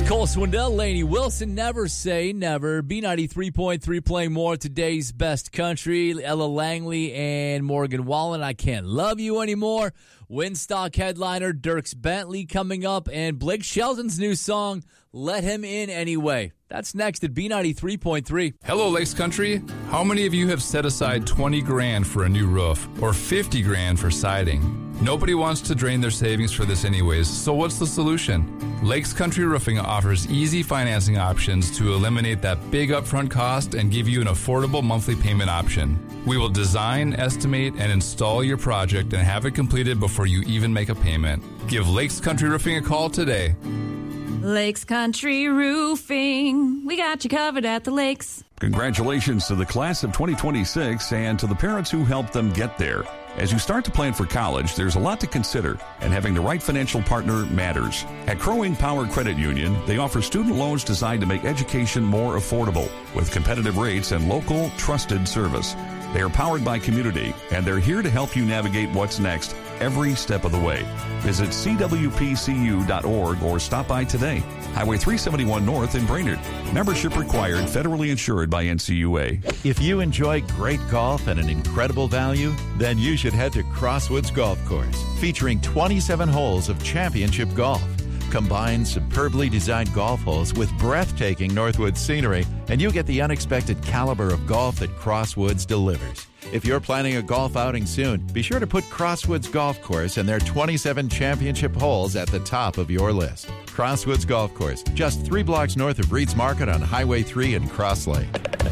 Cole Swindell, Lainey Wilson, Never Say Never. B93.3 playing more today's best country. Ella Langley and Morgan Wallen, I Can't Love You Anymore. Winstock headliner Dierks Bentley coming up, and Blake Shelton's new song, Let Him In Anyway. That's next at B93.3. Hello, Lakes Country. How many of you have set aside $20,000 for a new roof or $50,000 for siding? Nobody wants to drain their savings for this anyways, so what's the solution? Lakes Country Roofing offers easy financing options to eliminate that big upfront cost and give you an affordable monthly payment option. We will design, estimate, and install your project and have it completed before you even make a payment. Give Lakes Country Roofing a call today. Lakes Country Roofing. We got you covered at the lakes. Congratulations to the class of 2026 and to the parents who helped them get there. As you start to plan for college, there's a lot to consider, and having the right financial partner matters. At Crow Wing Power Credit Union, they offer student loans designed to make education more affordable with competitive rates and local, trusted service. They are powered by community, and they're here to help you navigate what's next every step of the way. Visit cwpcu.org or stop by today. Highway 371 North in Brainerd. Membership required, federally insured by NCUA. If you enjoy great golf at an incredible value, then you should head to Crosswoods Golf Course, featuring 27 holes of championship golf. Combine superbly designed golf holes with breathtaking Northwoods scenery, and you get the unexpected caliber of golf that Crosswoods delivers. If you're planning a golf outing soon, be sure to put Crosswoods Golf Course and their 27 championship holes at the top of your list. Crosswoods Golf Course, just 3 blocks north of Reed's Market on Highway 3 in Cross Lake.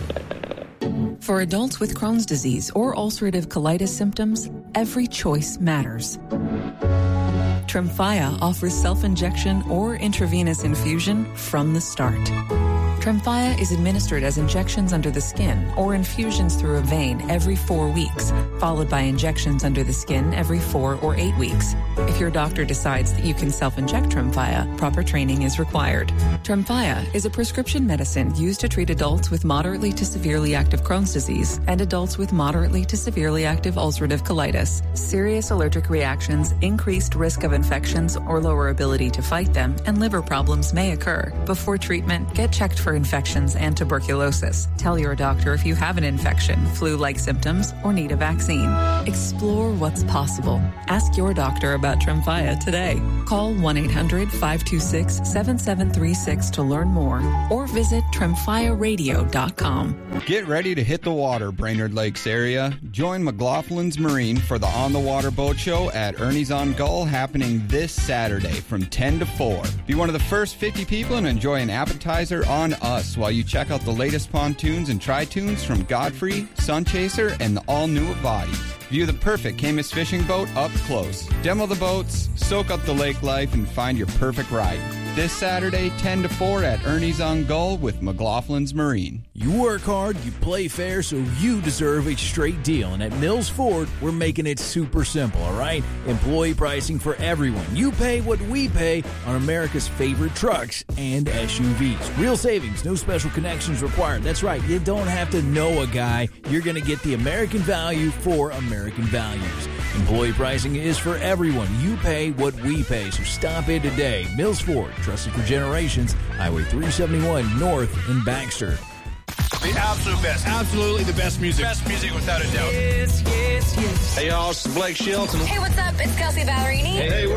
For adults with Crohn's disease or ulcerative colitis symptoms, every choice matters. Tremfya offers self-injection or intravenous infusion from the start. Tremfya is administered as injections under the skin or infusions through a vein every 4 weeks, followed by injections under the skin every 4 or 8 weeks. If your doctor decides that you can self-inject Tremfya, proper training is required. Tremfya is a prescription medicine used to treat adults with moderately to severely active Crohn's disease and adults with moderately to severely active ulcerative colitis. Serious allergic reactions, increased risk of infections or lower ability to fight them, and liver problems may occur. Before treatment, get checked for infections and tuberculosis. Tell your doctor if you have an infection, flu-like symptoms, or need a vaccine. Explore what's possible. Ask your doctor about Tremfya today. Call 1-800-526-7736 to learn more or visit tremfyaradio.com. Get ready to hit the water, Brainerd Lakes area. Join McLaughlin's Marine for the On the Water Boat Show at Ernie's on Gull, happening this Saturday from 10 to 4. Be one of the first 50 people and enjoy an appetizer on us while you check out the latest pontoons and tri-tunes from Godfrey, Sunchaser, and the all-new Avati. View the perfect Camus fishing boat up close. Demo the boats, soak up the lake life, and find your perfect ride. This Saturday, 10 to 4 at Ernie's on Gull with McLaughlin's Marine. You work hard, you play fair, so you deserve a straight deal. And at Mills Ford, we're making it super simple, all right? Employee pricing for everyone. You pay what we pay on America's favorite trucks and SUVs. Real savings, no special connections required. That's right, you don't have to know a guy. You're going to get the American value for American values. Employee pricing is for everyone. You pay what we pay, so stop in today. Mills Ford, trusted for generations, Highway 371 North in Baxter. The absolute best. Absolutely the best music. Best music without a doubt. Yes, yes, yes. Hey, y'all, this is Blake Shelton. Hey, what's up? It's Kelsey Ballerini. Hey,